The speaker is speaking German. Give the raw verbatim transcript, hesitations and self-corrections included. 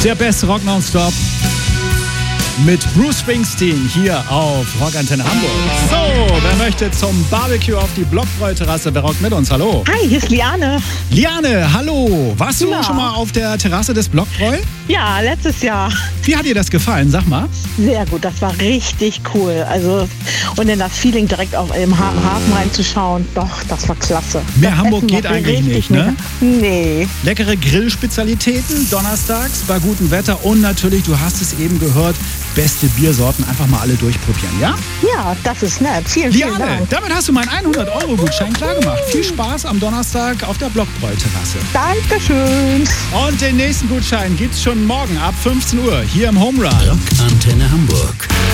Der beste Rock nonstop mit Bruce Springsteen hier auf Rockantenne Hamburg. So, wer möchte zum Barbecue auf die Blockbräu-Terrasse? Wer rockt mit uns? Hallo. Hi, hier ist Liane. Liane, hallo. Warst du Ja. schon mal auf der Terrasse des Blockbräu? Ja, letztes Jahr. Wie hat dir das gefallen? Sag mal. Sehr gut, das war richtig cool. Also, und dann das Feeling direkt auf im Ha- Hafen reinzuschauen, doch, das war klasse. Mehr das Hamburg Essen geht war eigentlich richtig nicht, ne? mega. Nee. Leckere Grillspezialitäten donnerstags bei gutem Wetter und natürlich, du hast es eben gehört, beste Biersorten einfach mal alle durchprobieren, ja? Ja, das ist nett. Vielen, vielen Liane, Dank. damit hast du meinen hundert-Euro-Gutschein klargemacht. Viel Spaß am Donnerstag auf der Blockbräu-Terrasse. Dankeschön. Und den nächsten Gutschein gibt's schon morgen ab fünfzehn Uhr hier im Home Run. Rockantenne Hamburg.